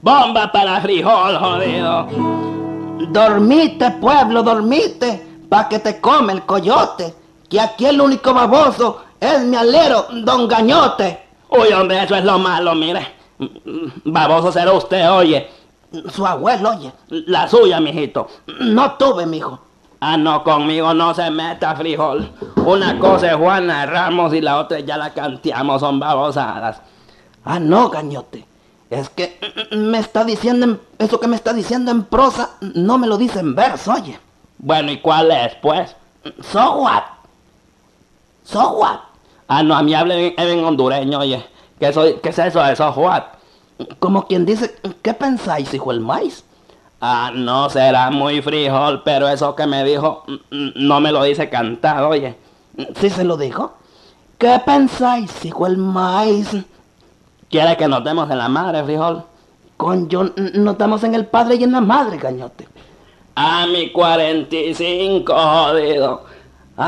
Bomba para frijol, jodido. Dormite, pueblo, dormite, pa' que te come el coyote, que aquí el único baboso es mi alero, don Gañote. Uy, hombre, eso es lo malo, mire. Baboso será usted, oye. Su abuelo, oye. La suya, mijito. No tuve, mijo. Ah, no, conmigo no se meta, frijol. Una cosa es Juana Ramos y la otra ya la canteamos, son babosadas. Ah, no, Gañote. Es que me está diciendo, eso que me está diciendo en prosa, no me lo dice en verso, oye. Bueno, ¿y cuál es, pues? So what? So what? Ah, no, a mí hablen en hondureño, oye. ¿Qué es eso de so what? Como quien dice, ¿qué pensáis, hijo el maíz? Ah, no, será muy frijol, pero eso que me dijo no me lo dice cantado, oye. ¿Sí se lo dijo? ¿Qué pensáis, hijo el maíz? ¿Quiere que nos demos en la madre, frijol? Nos damos en el padre y en la madre, Gañote. A mi 45, jodido.